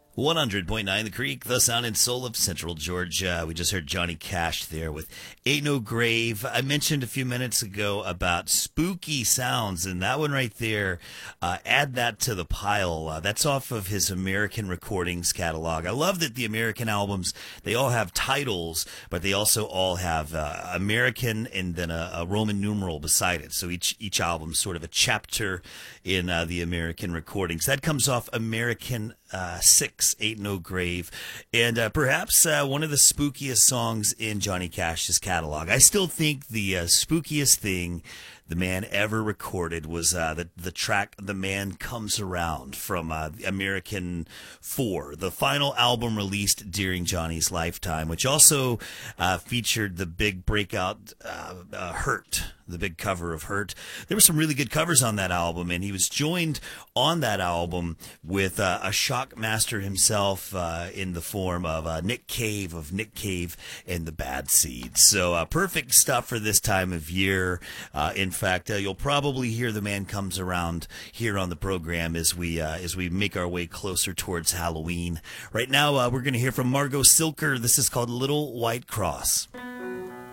100.9 The Creek, the sound and soul of Central Georgia. We just heard Johnny Cash there with Ain't No Grave. I mentioned a few minutes ago about spooky sounds, and that one right there, add that to the pile. That's off of his American Recordings catalog. I love that the American albums, they all have titles, but they also all have American and then a Roman numeral beside it. So each album's sort of a chapter in the American Recordings. That comes off American 6, Ain't No Grave, and perhaps one of the spookiest songs in Johnny Cash's catalog. I still think the spookiest thing the man ever recorded was the track "The Man Comes Around" from American 4, the final album released during Johnny's lifetime, which also featured the big breakout Hurt, the big cover of Hurt. There were some really good covers on that album, and he was joined on that album with a shock master himself in the form of Nick Cave of Nick Cave and the Bad Seeds. So perfect stuff for this time of year. In fact, you'll probably hear "The Man Comes Around" here on the program as we make our way closer towards Halloween. Right now, we're going to hear from Margot Silker. This is called "Little White Cross."